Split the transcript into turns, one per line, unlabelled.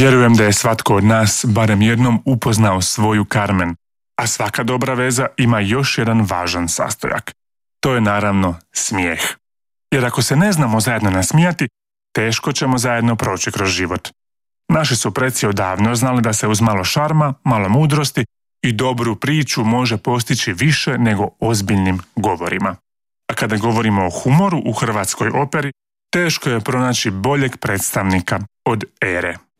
Vjerujem da je svatko od nas barem jednom upoznao svoju Carmen, a svaka dobra veza ima još jedan važan sastojak. To je naravno smijeh. Jer ako se ne znamo zajedno nasmijati, teško ćemo zajedno proći kroz život. Naši su preci odavno znali da se uz malo šarma, malo mudrosti i dobru priču može postići više nego ozbiljnim govorima. A kada govorimo o humoru u hrvatskoj operi, teško je pronaći boljeg predstavnika od Ere.